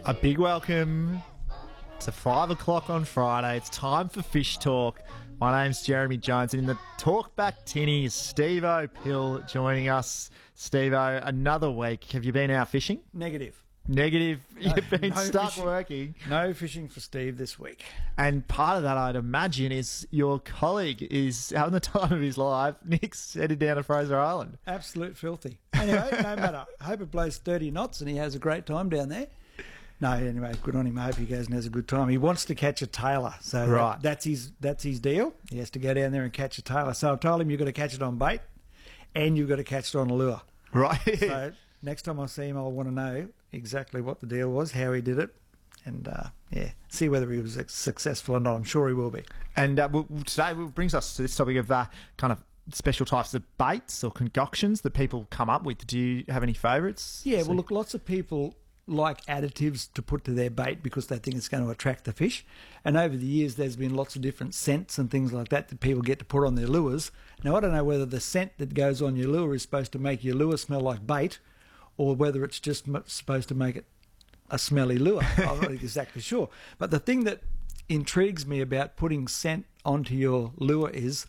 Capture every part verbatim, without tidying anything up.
A big welcome to five o'clock on Friday. It's time for Fish Talk. My name's Jeremy Jones, and in the talkback tinny is Steve-O Pill joining us. Steve-O, another week. Have you been out fishing? Negative. Negative. No, You've been no stuck fishing. working. No fishing for Steve this week. And part of that, I'd imagine, is your colleague is having the time of his life. Nick's headed down to Fraser Island. Absolute filthy. Anyway, no matter. I hope it blows thirty knots and he has a great time down there. No, anyway, good on him. I hope he goes and has a good time. He wants to catch a tailor, so Right. that, that's his that's his deal. He has to go down there and catch a tailor. So I've told him you've got to catch it on bait, and you've got to catch it on a lure. Right. So next time I see him, I'll want to know exactly what the deal was, how he did it, and uh, yeah, see whether he was successful or not. I'm sure he will be. And uh, we'll, today brings us to this topic of uh, kind of special types of baits or concoctions that people come up with. Do you have any favourites? Yeah, So- well, look, lots of people like additives to put to their bait because they think it's going to attract the fish. And over the years, there's been lots of different scents and things like that that people get to put on their lures. Now, I don't know whether the scent that goes on your lure is supposed to make your lure smell like bait or whether it's just m- supposed to make it a smelly lure. I'm not exactly sure. But the thing that intrigues me about putting scent onto your lure is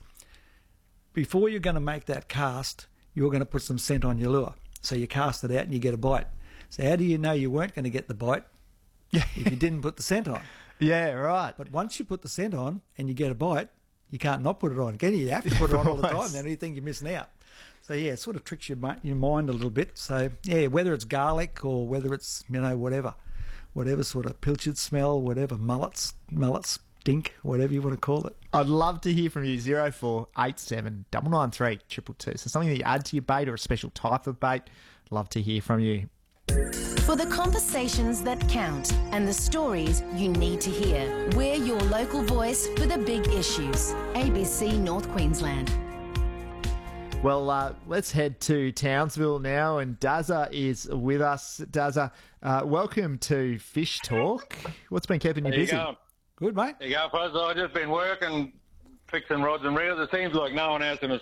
before you're going to make that cast, you're going to put some scent on your lure. So you cast it out and you get a bite. So how do you know you weren't going to get the bite if you didn't put the scent on? Yeah, right. But once you put the scent on and you get a bite, you can't not put it on. Can you? You have to put it on all the Right. time. Then you think you're missing out. So yeah, it sort of tricks your mi- your mind a little bit. So yeah, whether it's garlic or whether it's you know whatever, whatever sort of pilchard smell, whatever mullets, mullets, dink, whatever you want to call it. I'd love to hear from you. Zero four eight seven double nine three triple two. So something that you add to your bait or a special type of bait. Love to hear from you. For the conversations that count and the stories you need to hear, we're your local voice for the big issues. A B C North Queensland. Well, uh, let's head to Townsville now, and Dazza is with us. Dazza, uh, welcome to Fish Talk. What's been keeping you There you busy? go. Good, mate. There you go, fellas. I've just been working, fixing rods and reels. It seems like no one else in